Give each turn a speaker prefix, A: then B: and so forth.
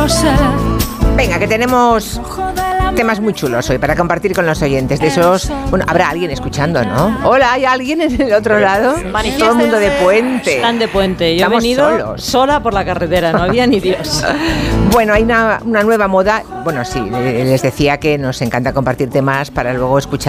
A: quiero ser.
B: Venga, que tenemos temas muy chulos hoy para compartir con los oyentes. De esos, bueno, habrá alguien escuchando, ¿no? Hola, ¿hay alguien en el otro lado? Todo el mundo de puente.
C: Están de puente. Yo
B: Estamos
C: he venido
B: solos.
C: sola por la carretera, no había ni Dios.
B: Bueno, hay una nueva moda. Bueno, sí, les decía que nos encanta compartir temas para luego escuchar